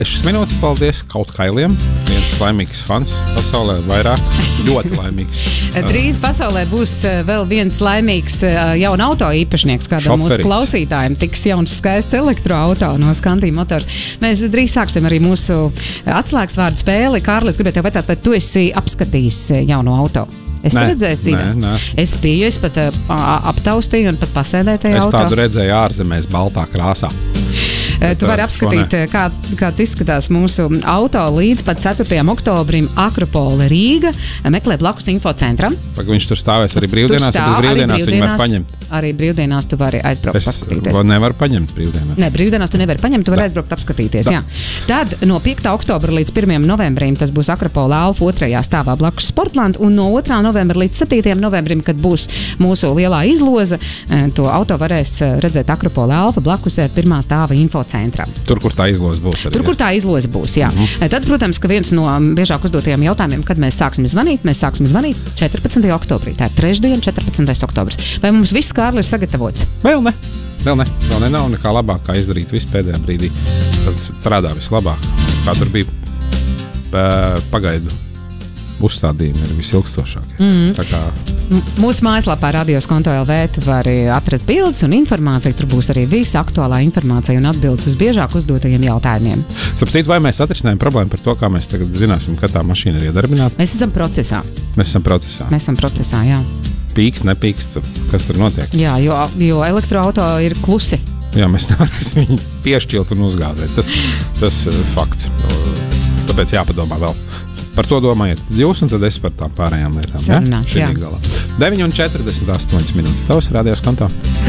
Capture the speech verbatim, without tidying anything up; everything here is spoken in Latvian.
Sešas minūtes, paldies kaut kailiem. Viens laimīgs fans pasaulē, vairāk, ļoti laimīgs. Drīz pasaulē būs vēl viens laimīgs jauna auto īpašnieks, kādam Šoferis. Mūsu klausītājiem tiks jauns skaists elektroauto no Scandia Motors. Mēs drīz sāksim arī mūsu atslēgas vārdu spēli. Kārlis, gribētu tev vecāt, vai tu esi apskatījis jauno auto? Es Nē, redzēju dzīvē. nē, nē. Es biju, es pat uh, aptaustīju un pat pasēdēju tajā Es auto. tādu redzēju ārzemēs baltā krāsā. Bet, tu vari šo apskatīt, ne. kā, kāds izskatās mūsu auto līdz pat ceturtajam oktobrim Akropole Rīga. Meklē blakus infocentram. Pag, viņš tur stāvēs arī brīvdienās, Tur tad stāv, uz brīvdienās arī viņu var paņemt. Arī brīvdienās tu vari aizbraukt Es paskatīties. nevaru paņemt brīvdienās. Nē, brīvdienās tu nevari paņemt, tu vari Da. aizbraukt apskatīties. Da. Jā. Tad no piektā oktobra līdz pirmajam novembrim tas būs Akropola Alfa otrajā stāvā blakus Sportland, un no otrā novembra līdz septītajam novembrim, kad būs mūsu lielā izloze, to auto varēs redzēt Akropola Alfa blakus pirmā stāva infocentrā. Tur, kur tā izloze būs. Arī, Tur, kur tā izloze būs, jā. Mm-hmm. Tad, protams, ka viens no biežāk uzdotajiem jautājumiem, kad mēs sāksim zvanīt, mēs sāksim zvanīt četrpadsmitajā oktobrī. Tā ir trešdiena, četrpadsmitais oktobris. Vai mums viss, Kārli, ir sagatavots? Vēl ne. Vēl ne. Vēl ne. Nav nekā labāk, kā izdarīt visu pēdējā brīdī. Tad strādā vislabāk. Kā tur bija pagaidu uzstādījumi ir visilgstošākie. Mm. Tā kā Mūsu mājaslapā radios konto L V tu vari atrast bildes un informāciju. Tur būs arī visa aktuālā informācija un atbildes uz biežāk uzdotajiem jautājumiem. Sapcīt, vai mēs atrisinājām problēmu par to, kā mēs tagad zināsim, kad tā mašīna ir iedarbināta? Mēs esam procesā. Mēs esam procesā. Mēs esam procesā, jā. Pīkst, nepīkst, kas tur notiek? Jā, jo, jo elektroauto ir klusi. Jā, mēs nevarēsim viņu piešķilt un uzgādēt. Tas, tas uh, fakts. Tāpēc jāpadomā vēl. Par to domājiet jūs, un tad es par tām pārējām lietām. Sarunāts, ja? jā. deviņi un četrdesmit astoņas minūtes. Tavs radios konto.